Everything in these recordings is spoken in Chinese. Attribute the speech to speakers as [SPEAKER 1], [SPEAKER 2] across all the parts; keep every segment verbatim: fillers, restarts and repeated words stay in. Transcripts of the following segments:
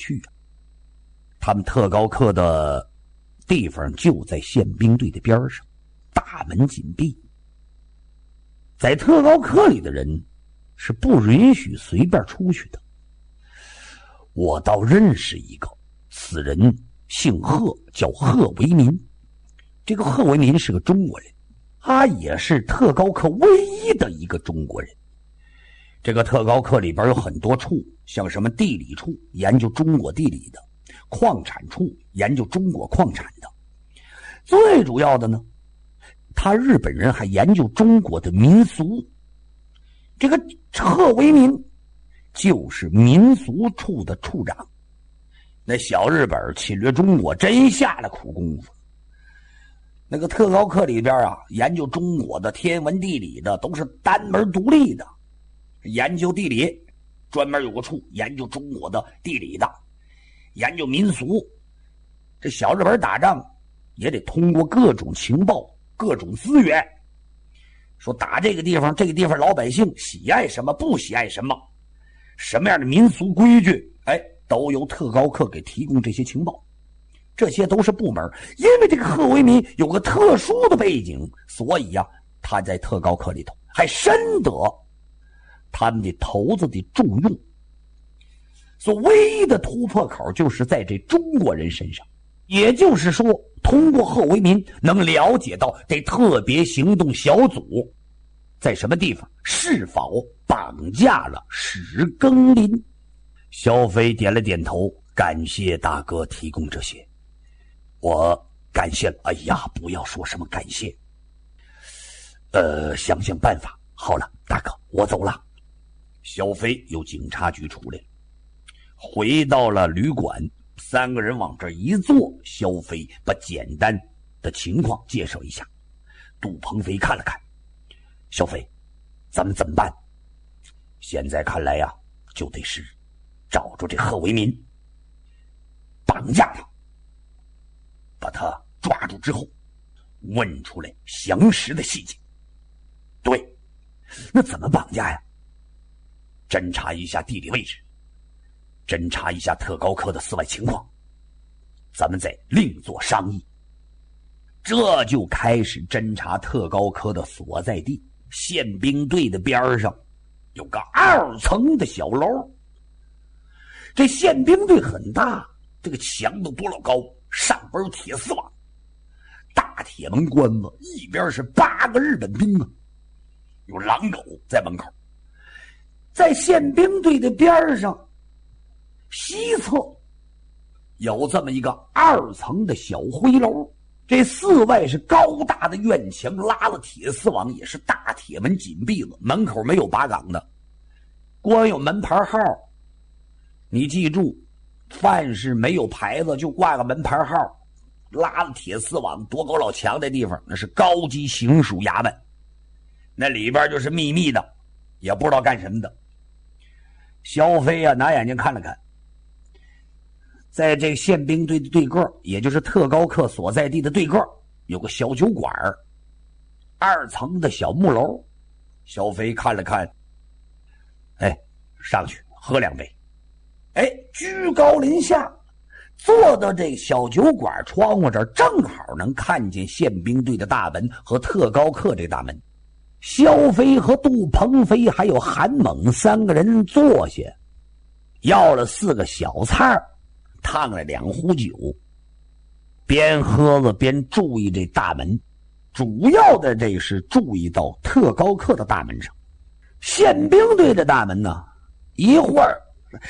[SPEAKER 1] 去啊。他们特高课的地方就在宪兵队的边上，大门紧闭。在特高课里的人是不允许随便出去的。我倒认识一个，此人姓贺，叫贺为民。这个贺为民是个中国人，他也是特高课唯一的一个中国人。这个特高课里边有很多处，像什么地理处，研究中国地理的；矿产处，研究中国矿产的。最主要的呢，他日本人还研究中国的民俗。这个贺为民就是民俗处的处长。那小日本侵略中国真下了苦功夫。那个特高课里边啊，研究中国的天文地理的都是单门独立的。研究地理专门有个处研究中国的地理的，研究民俗。这小日本打仗也得通过各种情报、各种资源，说打这个地方，这个地方老百姓喜爱什么，不喜爱什么，什么样的民俗规矩，哎，都由特高课给提供这些情报。这些都是部门，因为这个贺为民有个特殊的背景，所以呀、啊，他在特高课里头还深得他们的头子的重用。所唯一的突破口就是在这中国人身上，也就是说，通过贺为民能了解到这特别行动小组在什么地方是否绑架了史庚林。萧飞点了点头，感谢大哥提供这些。我感谢了。哎呀，不要说什么感谢，呃，想想办法。好了，大哥，我走了。萧飞由警察局出来，回到了旅馆，三个人往这一坐，萧飞把简单的情况介绍一下。杜鹏飞看了看，萧飞，咱们怎么办？现在看来呀、啊，就得是找着这贺为民，绑架他，把他抓住之后，问出来详实的细节。对，那怎么绑架呀？侦查一下地理位置，侦查一下特高课的四外情况，咱们再另做商议。这就开始侦查特高科的所在地。宪兵队的边上有个二层的小楼，这宪兵队很大，这个墙都多老高，上边有铁丝网，大铁门关子，一边是八个日本兵啊，有狼狗在门口。在宪兵队的边上西侧有这么一个二层的小灰楼，这四外是高大的院墙，拉了铁丝网，也是大铁门紧闭了，门口没有把岗的，光有门牌号。你记住，凡是没有牌子就挂个门牌号，拉了铁丝网，多高老墙的地方，那是高级刑署衙门，那里边就是秘密的，也不知道干什么的。萧飞啊，拿眼睛看了看，在这宪兵队的对个，也就是特高课所在地的对个，有个小酒馆，二层的小木楼。萧飞看了看，哎，上去喝两杯。哎，居高临下，坐到这小酒馆窗户这儿，正好能看见宪兵队的大门和特高课这大门。萧飞和杜鹏飞还有韩猛三个人坐下，要了四个小菜，烫了两壶酒，边喝着边注意这大门，主要的这是注意到特高课的大门上。宪兵队的大门呢，一会儿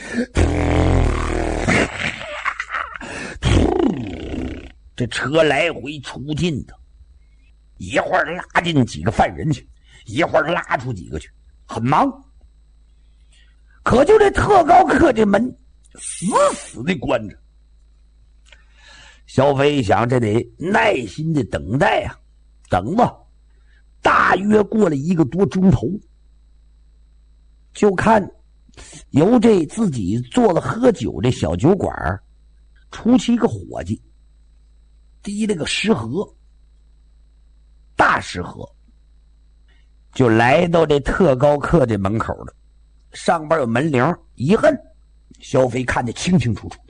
[SPEAKER 1] 这车来回出进的，一会儿拉进几个犯人去，一会儿拉出几个去，很忙。可就这特高课这门死死的关着。萧飞想，这得耐心的等待啊，等吧，大约过了一个多钟头，就看由这自己做了喝酒这小酒馆出去一个伙计，提了个食盒，大食盒，就来到这特高课这门口了。上边有门铃，一摁，萧飞看得清清楚楚。